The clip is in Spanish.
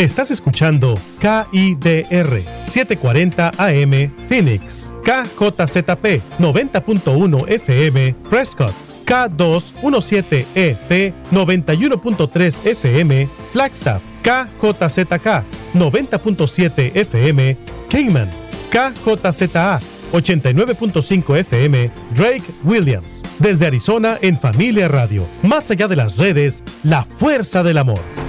Estás escuchando KIDR 740 AM Phoenix, KJZP 90.1 FM Prescott, K217EP 91.3 FM Flagstaff, KJZK 90.7 FM Kingman, KJZA 89.5 FM Drake Williams. Desde Arizona en Familia Radio. Más allá de las redes, la fuerza del amor.